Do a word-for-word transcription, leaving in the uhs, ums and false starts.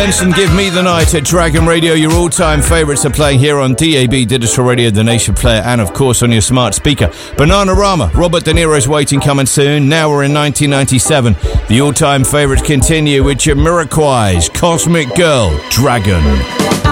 Benson, Give Me the Night at Dragon Radio. Your all-time favourites are playing here on D A B Digital Radio, the Nation Player, and of course on your smart speaker. Bananarama, Robert De Niro's Waiting, coming soon. Now we're in nineteen ninety-seven. The all-time favourites continue with Jamiroquai's Cosmic Girl, Dragon.